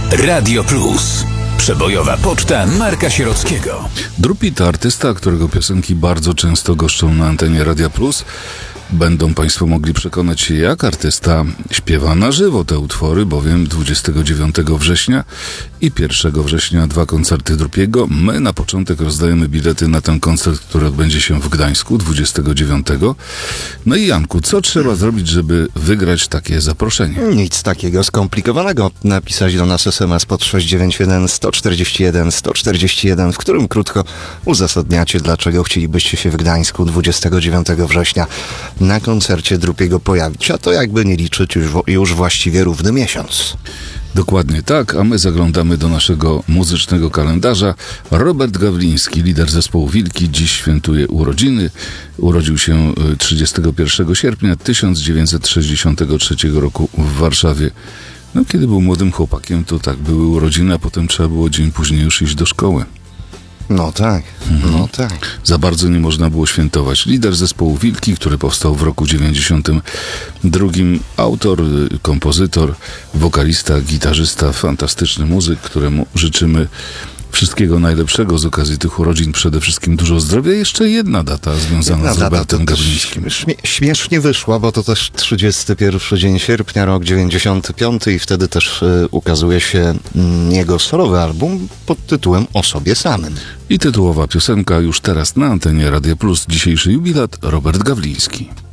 Radio Plus. Przebojowa poczta Marka Sierockiego. Drupi to artysta, którego piosenki bardzo często goszczą na antenie Radia Plus. Będą Państwo mogli przekonać się, jak artysta śpiewa na żywo te utwory, bowiem 29 września i 1 września 2 koncerty Drupiego. My na początek rozdajemy bilety na ten koncert, który odbędzie się w Gdańsku 29. No i Janku, co trzeba zrobić, żeby wygrać takie zaproszenie? Nic takiego skomplikowanego. Napisać do nas SMS pod 691 141 141, w którym krótko uzasadniacie, dlaczego chcielibyście się w Gdańsku 29 września na koncercie Drupiego pojawić, a to jakby nie liczyć już właściwie równy miesiąc. Dokładnie tak, a my zaglądamy do naszego muzycznego kalendarza. Robert Gawliński, lider zespołu Wilki, dziś świętuje urodziny. Urodził się 31 sierpnia 1963 roku w Warszawie. No, kiedy był młodym chłopakiem, to tak, były urodziny, a potem trzeba było dzień później już iść do szkoły. No tak, no tak. Za bardzo nie można było świętować. Lider zespołu Wilki, który powstał w roku 92. Autor, kompozytor, wokalista, gitarzysta, fantastyczny muzyk, któremu życzymy wszystkiego najlepszego z okazji tych urodzin. Przede wszystkim dużo zdrowia. Jeszcze jedna data związana z Robertem Gawlińskim. Śmiesznie wyszła, bo to też 31 dzień sierpnia, rok 95 i wtedy też ukazuje się jego solowy album pod tytułem O sobie samym. I tytułowa piosenka już teraz na antenie Radia Plus. Dzisiejszy jubilat Robert Gawliński.